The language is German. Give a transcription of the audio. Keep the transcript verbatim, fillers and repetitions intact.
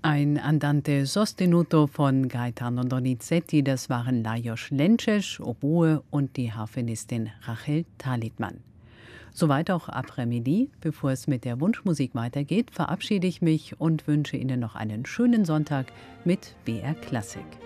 Ein Andante sostenuto von Gaetano Donizetti, das waren Lajos Lences, Oboe und die Harfenistin Rachel Talitman. Soweit auch Après-Midi. Bevor es mit der Wunschmusik weitergeht, verabschiede ich mich und wünsche Ihnen noch einen schönen Sonntag mit B R Klassik.